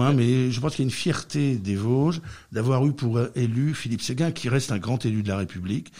hein, mais je pense qu'il y a une fierté des Vosges d'avoir eu pour élu Philippe Séguin, qui reste un grand élu de la République.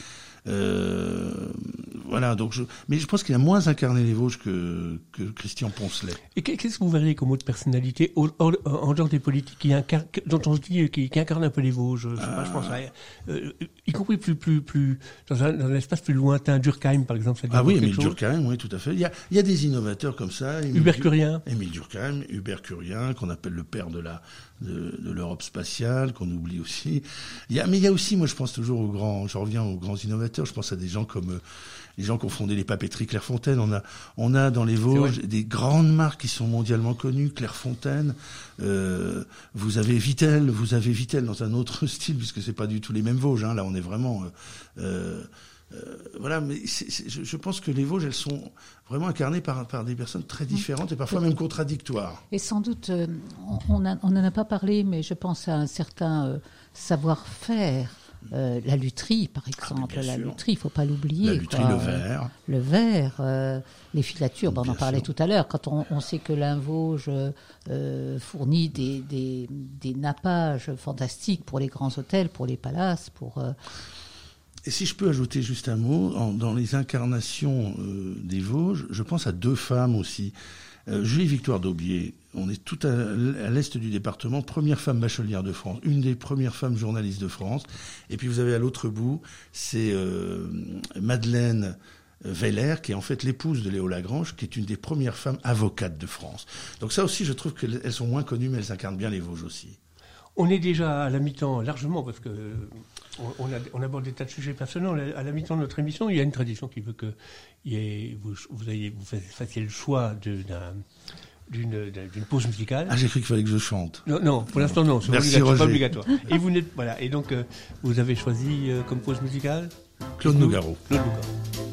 Voilà, mais je pense qu'il a moins incarné les Vosges que Christian Poncelet. Et qu'est-ce que vous verriez comme autre personnalité en dehors des politiques dont on se dit qui incarne un peu les Vosges? Je pense y compris plus dans un espace plus lointain, Durkheim par exemple. Oui, Émile Durkheim, oui, tout à fait. Il y a des innovateurs comme ça. Hubert Curien. Émile Durkheim, Hubert Curien, qu'on appelle le père de l'Europe spatiale, qu'on oublie aussi. Mais il y a aussi, moi je pense toujours je reviens aux grands innovateurs, je pense à des gens comme les gens qui ont fondé les papeteries Clairefontaine. On a dans les Vosges des grandes marques qui sont mondialement connues, Clairefontaine. Vous avez Vittel dans un autre style, puisque c'est pas du tout les mêmes Vosges, hein. Là on est vraiment voilà, mais je pense que les Vosges, elles sont vraiment incarnées par des personnes très différentes et parfois même contradictoires. Et sans doute, on n'en a pas parlé, mais je pense à un certain savoir-faire. La lutherie, par exemple. La lutherie, il ne faut pas l'oublier. La lutherie, le verre, les filatures, on en parlait tout à l'heure. Quand on sait que l'Ain-Vosges fournit des nappages fantastiques pour les grands hôtels, pour les palaces, Et si je peux ajouter juste un mot, dans les incarnations des Vosges, je pense à deux femmes aussi. Julie Victoire d'Aubier, on est tout à l'est du département, première femme bachelière de France, une des premières femmes journalistes de France. Et puis vous avez à l'autre bout, c'est Madeleine Veller, qui est en fait l'épouse de Léo Lagrange, qui est une des premières femmes avocates de France. Donc ça aussi, je trouve qu'elles sont moins connues, mais elles incarnent bien les Vosges aussi. On est déjà à la mi-temps largement, parce que on aborde des tas de sujets passionnants. À la mi-temps de notre émission, il y a une tradition qui veut que vous fassiez le choix d'une pause musicale. J'ai cru qu'il fallait que je chante. Non, pour l'instant non, c'est Merci, pas obligatoire. Et vous n'êtes et donc vous avez choisi comme pause musicale Claude Nougaro. Claude Nougaro.